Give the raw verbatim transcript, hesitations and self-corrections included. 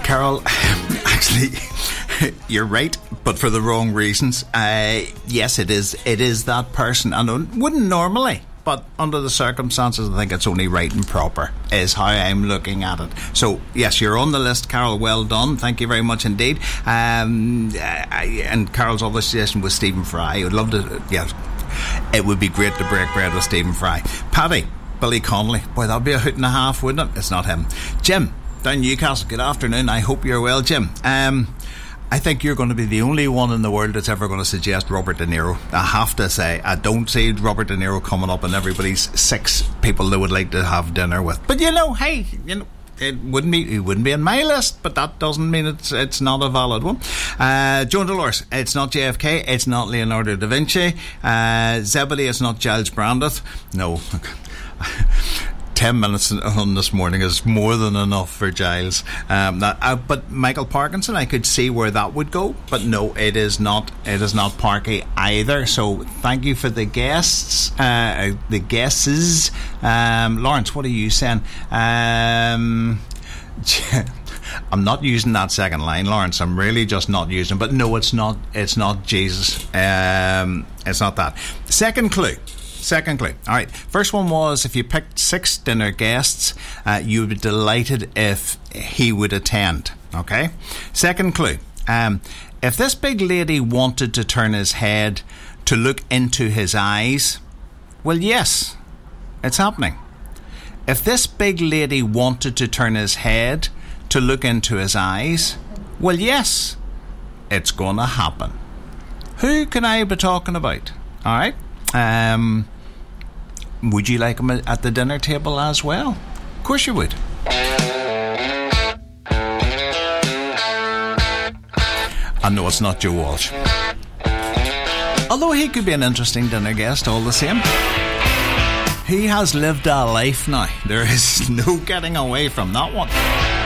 Carol, actually, you're right, but for the wrong reasons. Uh, yes, it is. It is that person, and it wouldn't normally. But under the circumstances, I think it's only right and proper, is how I'm looking at it. So, yes, you're on the list, Carol. Well done. Thank you very much indeed. Um, I, and Carol's other suggestion was Stephen Fry. I would love to, yeah, it would be great to break bread with Stephen Fry. Paddy, Billy Connolly. Boy, that'd be a hoot and a half, wouldn't it? It's not him. Jim, down Newcastle. Good afternoon. I hope you're well, Jim. Um... I think you're going to be the only one in the world that's ever going to suggest Robert De Niro. I have to say, I don't see Robert De Niro coming up in everybody's six people they would like to have dinner with. But you know, hey, you know, it wouldn't be it wouldn't be on my list, but that doesn't mean it's it's not a valid one. Uh, Joan Dolores, it's not J F K, it's not Leonardo da Vinci. Uh, Zebedee, it's not Giles Brandreth. No. Ten minutes on this morning is more than enough for Giles. Um, that, uh, but Michael Parkinson, I could see where that would go, but no, it is not. It is not Parky either. So thank you for the guests, uh, the guesses. Um, Lawrence, what are you saying? Um, I'm not using that second line, Lawrence. I'm really just not using. But no, it's not. It's not Jesus. Um, it's not that. Second clue. Second clue. All right. First one was if you picked six dinner guests, uh, you would be delighted if he would attend. Okay. Second clue. Um, if this big lady wanted to turn his head to look into his eyes, well, yes, it's happening. If this big lady wanted to turn his head to look into his eyes, well, yes, it's going to happen. Who can I be talking about? All right. Um, would you like him at the dinner table as well? Of course you would. I know it's not Joe Walsh, although he could be an interesting dinner guest all the same. He has lived a life now. There is no getting away from that one.